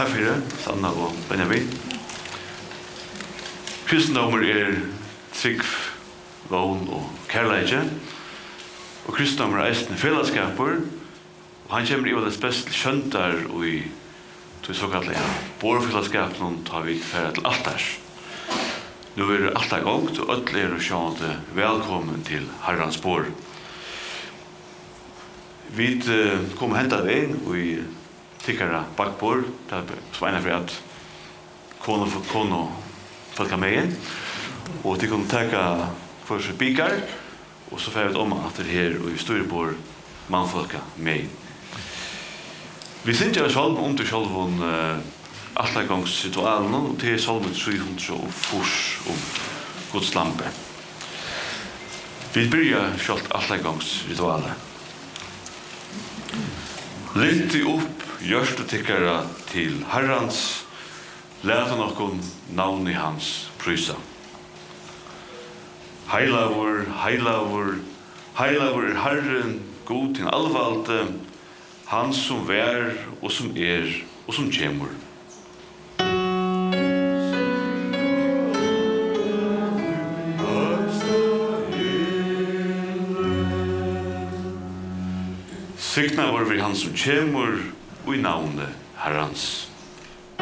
Takk for det, Sanna og Benjamin. Kristendommer trygg, vån og kærleidje. Og kristendommer eisen fellesskaper. Og han kommer i det spesielt skjøntar og i til såkallet bårfellesskapen tar vi ferdig til altar. Nu altar gongt og alle sjående velkommen til Herrans bår. Vi kommer hentet inn og i tikkere bakbord, som ene for at kone for kone folka med inn, og de kunne takke for seg bikar, og så får vi om at det her og i storebord mannfolka med inn. Vi synes jo salm under salven allagangsritualen, og det salmen 300 om Guds lampe. Vi begynner selv allagangsritualet. Lytte opp hjørstetikkere til Herrans, lete noen navn i hans prysa. Heilavur, heilavur, heilavur Herren, god til allvalde, han som vær og som og som kjemur. Signa var vi han som kjemur og i navnet Herrans.